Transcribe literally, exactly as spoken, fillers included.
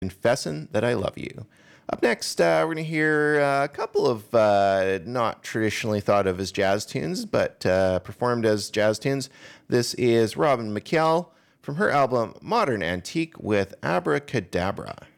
Confessin' That I Love You. Up next, uh, we're going to hear uh, a couple of uh, not traditionally thought of as jazz tunes, but uh, performed as jazz tunes. This is Robin McKell from her album Modern Antique with Abracadabra.